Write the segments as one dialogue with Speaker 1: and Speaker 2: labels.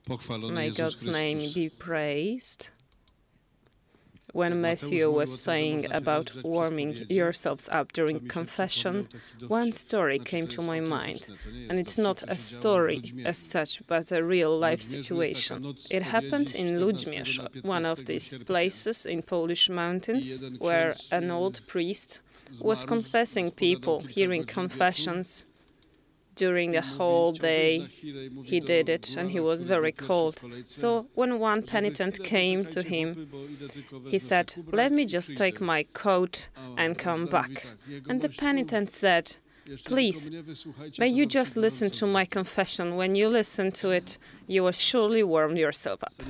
Speaker 1: May God's name be praised. When Matthew was saying about warming yourselves up during confession, one story came to my mind. And it's not a story as such, but a real-life situation. It happened in Ludźmierz, one of these places in Polish mountains, where an old priest was confessing people, hearing confessions. During the whole day he did it, and he was very cold. So when one penitent came to him, he said, "Let me just take my coat and come back." And the penitent said, "Please, may you just listen to my confession. When you listen to it, you will surely warm yourself up."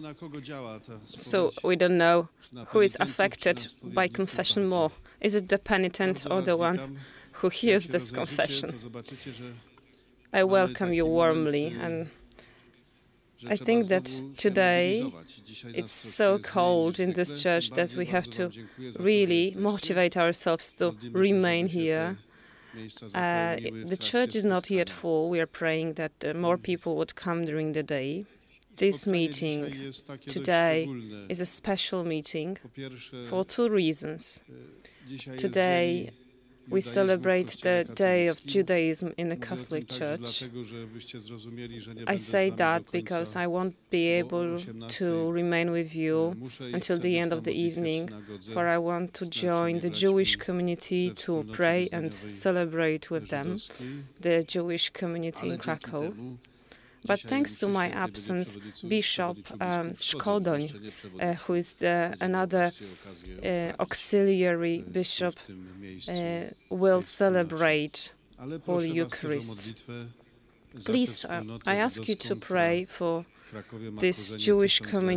Speaker 1: So we don't know who is affected by confession more. Is it the penitent or the one who hears this confession? I welcome you warmly, and I think that today it's so cold in this church that we have to really motivate ourselves to remain here. The church is not yet full. We are praying that more people would come during the day. This meeting today is a special meeting for two reasons. Today we celebrate the Day of Judaism in the Catholic Church. I say that because I won't be able to remain with you until the end of the evening, for I want to join the Jewish community to pray and celebrate with them, the Jewish community in Krakow. But thanks to my absence, Bishop Szkodoń, who is another auxiliary bishop, will celebrate Holy Eucharist. Please, I ask you to pray for this Jewish community